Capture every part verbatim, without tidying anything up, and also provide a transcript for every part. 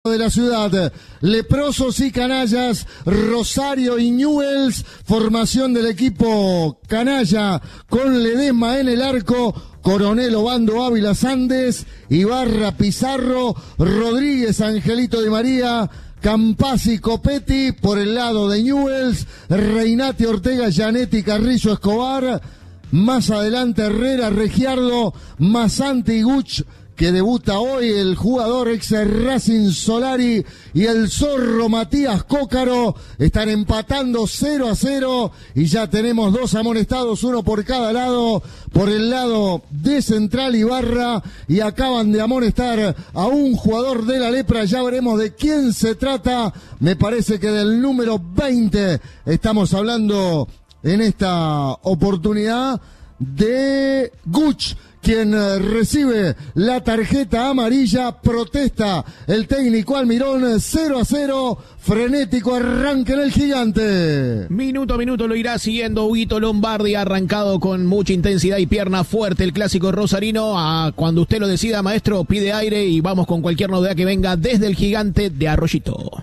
de la ciudad. Leprosos y Canallas, Rosario y Newell's, formación del equipo canalla con Ledesma en el arco, Coronel Obando Ávila Sandes, Ibarra Pizarro, Rodríguez Angelito de María, Campazzi Copetti por el lado de Newell's, Reinate Ortega, Gianetti Carrillo Escobar, más adelante Herrera, Regiardo, Masanti y Guch, que debuta hoy el jugador ex Racing Solari, y el zorro Matías Cócaro. Están empatando cero a cero y ya tenemos dos amonestados, uno por cada lado. Por el lado de Central Ibarra, y acaban de amonestar a un jugador de la Lepra. Ya veremos de quién se trata. Me parece que del número veinte estamos hablando en esta oportunidad, de Guch, quien recibe la tarjeta amarilla. Protesta el técnico Almirón. Cero a cero, frenético arranque en el Gigante. Minuto a minuto lo irá siguiendo Huguito Lombardi, arrancado con mucha intensidad y pierna fuerte el clásico rosarino. A cuando usted lo decida, maestro, pide aire y vamos con cualquier novedad que venga desde el Gigante de Arroyito.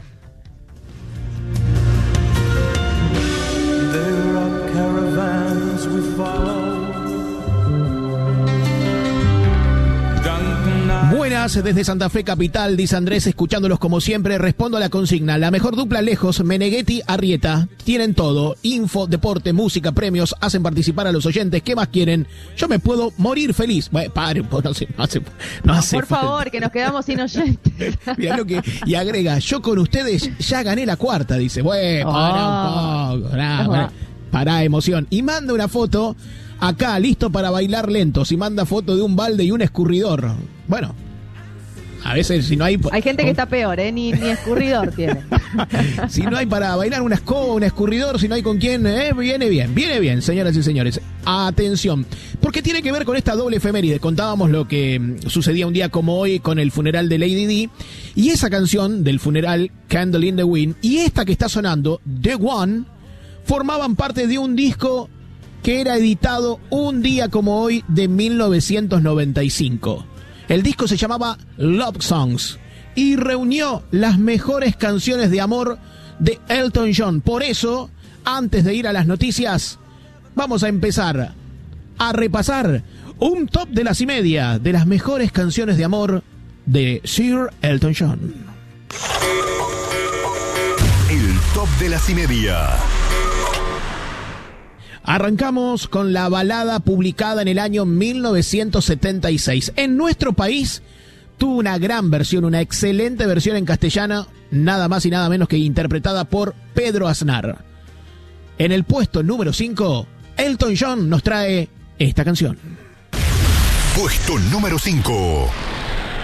There are caravans we follow. Buenas desde Santa Fe Capital, dice Andrés, escuchándolos como siempre. Respondo a la consigna: la mejor dupla lejos, Meneghetti, Arrieta. Tienen todo: info, deporte, música, premios, hacen participar a los oyentes. ¿Qué más quieren? Yo me puedo morir feliz. Bueno, padre, no hace, no hace, no hace Por favor, falta. Que nos quedamos sin oyentes. Mirá lo que, y agrega: yo con ustedes ya gané la cuarta. Dice, bueno, pará un poco, pará, pará, pará, emoción. Y manda una foto acá, listo para bailar lentos, y manda foto de un balde y un escurridor. Bueno, a veces si no hay... Hay gente que está peor, ¿eh? Ni, ni escurridor tiene. Si no hay para bailar una escoba, un escurridor, si no hay con quién, ¿eh? Viene bien, viene bien, señoras y señores. Atención, porque tiene que ver con esta doble efeméride. Contábamos lo que sucedía un día como hoy con el funeral de Lady Di, y esa canción del funeral, Candle in the Wind, y esta que está sonando, The One, formaban parte de un disco que era editado un día como hoy de mil novecientos noventa y cinco. El disco se llamaba Love Songs y reunió las mejores canciones de amor de Elton John. Por eso, antes de ir a las noticias, vamos a empezar a repasar un top de las y media de las mejores canciones de amor de Sir Elton John. El top de las y media. Arrancamos con la balada publicada en el año mil novecientos setenta y seis. En nuestro país tuvo una gran versión, una excelente versión en castellano, nada más y nada menos que interpretada por Pedro Aznar. En el puesto número cinco, Elton John nos trae esta canción. Puesto número cinco.